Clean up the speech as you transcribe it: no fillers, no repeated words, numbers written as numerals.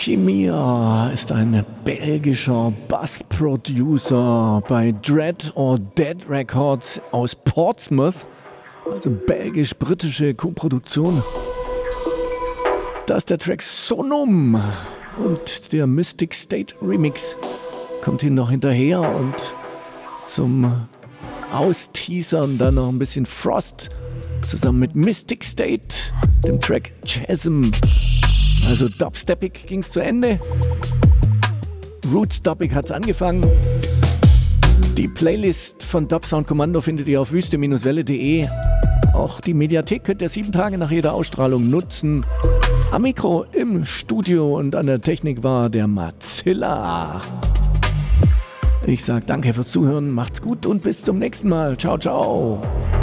Kimia ist ein belgischer Bass-Producer bei Dread or Dead Records aus Portsmouth, also belgisch-britische Koproduktion. Das ist der Track Sonum und der Mystic State Remix kommt hier noch hinterher und zum Austeasern dann noch ein bisschen Frost zusammen mit Mystic State, dem Track Chasm. Also Dubsteppig ging's zu Ende. Roots-Dubbig hat's angefangen. Die Playlist von Dub Sound Kommando findet ihr auf wüste-welle.de. Auch die Mediathek könnt ihr 7 Tage nach jeder Ausstrahlung nutzen. Am Mikro im Studio und an der Technik war der Matzilla. Ich sag danke fürs Zuhören, macht's gut und bis zum nächsten Mal. Ciao, ciao.